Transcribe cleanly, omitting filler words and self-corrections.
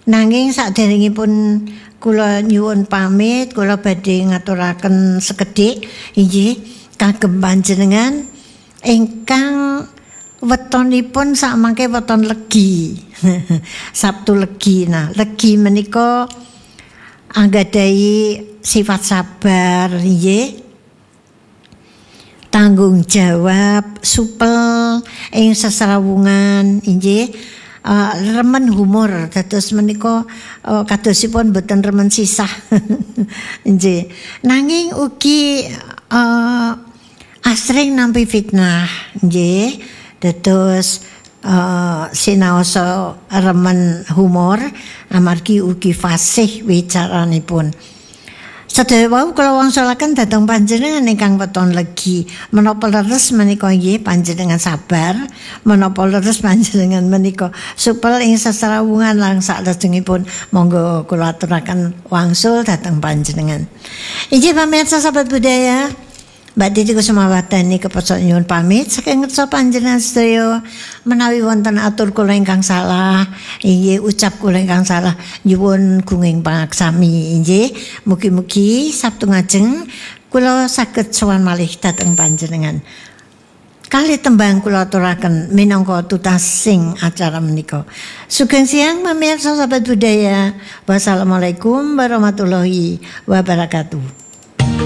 Nanging saderengipun kula nyuwun pamit, kula badhe ngaturaken sekedhik inggih kagem panjenengan ingkang wetonipun sakmangke weton Legi. Sabtu Legi. Nah, Legi menika anggadhahi sifat sabar nggih. Tanggung jawab, supel ing sesrawungan nggih. Remen humor dados menika kadosipun boten remen sisah. Nggih. Nanging ugi asring nampi fitnah nggih. Dados sinaosa remen humor amargi ugi fasih wicaranipun. Sedaya wau kula wangsulaken dhateng panjenengan ingkang weton Legi. Menapa leres menika nggih panjenengan sabar, menapa leres panjenengan menika supel ing sesrawungan lan salajengipun monggo kula aturaken wangsul dhateng panjenengan. Inggih pamirsa sahabat budaya, Mbak Titi Kusumawardhani kepesuk nyuwun pamit saking ngersa panjenengan sedaya menawi wonten atur kula ingkang salah, inggih ucap kula ingkang salah nyuwun gunging pangaksami inggih. Mugi-mugi Sabtu ngajeng kula saged sowan malih dhateng panjenengan. Kalih tembang kula aturaken minangka tutasing acara menika. Sugeng siang pamirsa sahabat budaya. Wassalamualaikum warahmatullahi wabarakatuh.